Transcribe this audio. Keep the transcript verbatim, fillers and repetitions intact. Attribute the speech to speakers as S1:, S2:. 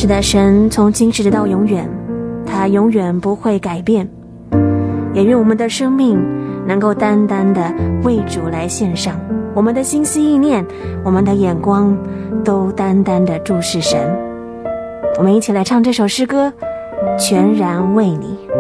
S1: 是的，神从今时直到永远，他永远不会改变。也愿我们的生命能够单单的为主来献上，我们的心思意念，我们的眼光都单单的注视神。我们一起来唱这首诗歌，全然为你。